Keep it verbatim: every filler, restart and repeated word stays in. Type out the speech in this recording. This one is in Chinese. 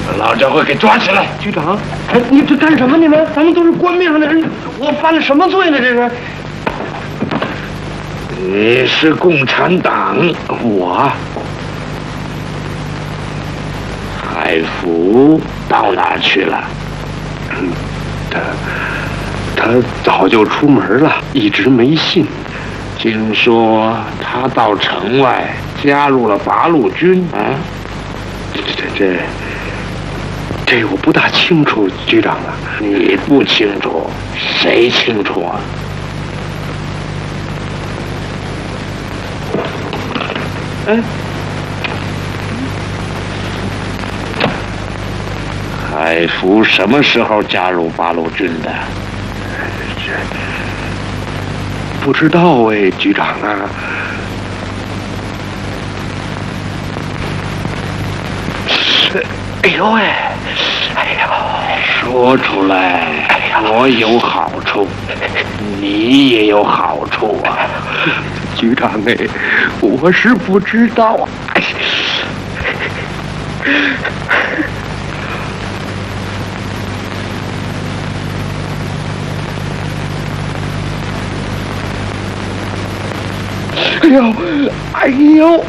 老张会给抓起来。 局长，哎，你这干什么？你们，咱们都是官面上的人，我犯了什么罪呢？这是？ 你是共产党， 我。 海福到哪儿去了？ 嗯，他他早就出门了，一直没信。 听说他到城外加入了八路军啊？ 这这这这我不大清楚，局长啊。 你不清楚，谁清楚啊？ 哎。 海福什么时候加入八路军的？ 这不知道哎，局长啊。是，哎呦喂，哎呦， 说出来，我有好处，你也有好处啊。 局长哎，我是不知道。哎。哎呦，哎呦！